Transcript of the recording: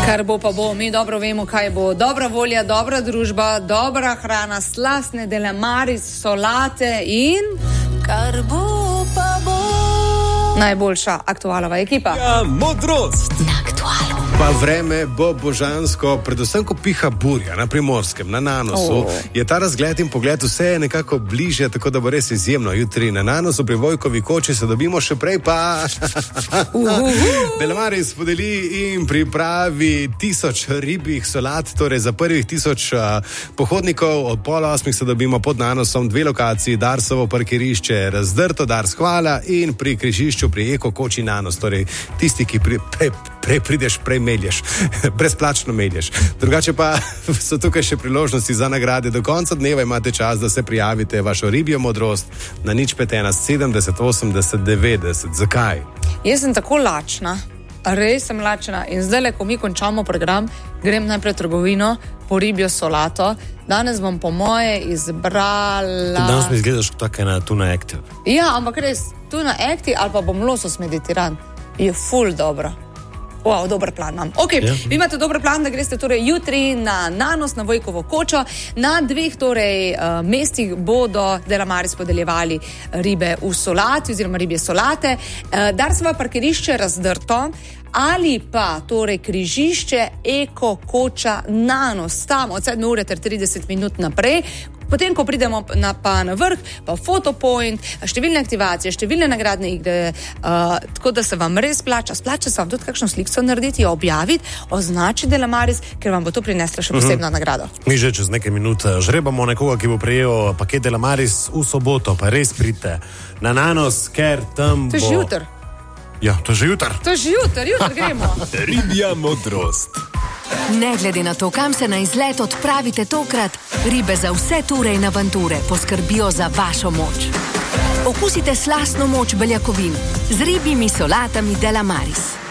Kar bo pa bo, mi dobro vemo, kaj bo. Dobra volja, dobra družba, dobra hrana, slastne delamaris, solate in... Kar bo pa bo. Najboljša aktualova ekipa. Ja, modrost. Na Aktualu. Pa vreme bo božansko, predvsem ko piha burja na Primorskem, na Nanosu. Je ta razgled in pogled vse nekako bližje, tako da bo res izjemno. Jutri na Nanosu pri Vojkovi koči se dobimo, še prej pa... Delamaris podeli in pripravi 1000 ribjih solat, torej za prvih 1000 pohodnikov. Od 7:30 se dobimo pod Nanosom, 2 lokaciji, Darsovo parkirišče, Razdrto, Dars Hvala in pri križišču pri Eko koči Nanos, torej tisti, ki prideš, prej melješ, brezplačno melješ. Drugače pa so tukaj še priložnosti za nagrade. Do konca dneva imate čas, da se prijavite vašo ribjo modrost na 051 70 80 90. Zakaj? Jaz sem tako lačna, res sem lačna in zdaj, ko mi končamo program, grem najprej v trgovino po ribjo solato. Danes bom po moje izbrala... Danes mi izgledaš tako na Tuna Active. Ja, ampak res, Tuna Active ali pa bom losos mediteran. Je ful dobro. Wow, dober plan imam. Ok, vi imate dober plan, da greste torej jutri na Nanos, na Vojkovo kočo. Na 2 torej mestih bodo Delamaris podeljevali ribe v solati oziroma ribje solate. Darsova parkirišče Razdrto ali pa torej križišče Eko koča Nanos. Tam od 7 ure ter 30 minut naprej. Potem, ko pridemo na vrh, pa fotopoint, številne aktivacije, številne nagradne igre, tako da se vam res splača se vam tudi kakšno sliko narediti, jo objaviti, označiti Delamaris, ker vam bo to prineslo še posebno nagrado. Mi že čez nekaj minut žrebamo nekoga, ki bo prejel paket Delamaris v soboto, pa res pridite na Nanos, ker tam bo... To je že jutr. Ja, to je že jutr. To je že jutr gremo. Ribja modrost. Ne glede na to, kam se na izlet odpravite tokrat, ribe za vse ture in avanture poskrbijo za vašo moč. Okusite slastno moč beljakovin z ribjimi solatami Delamaris.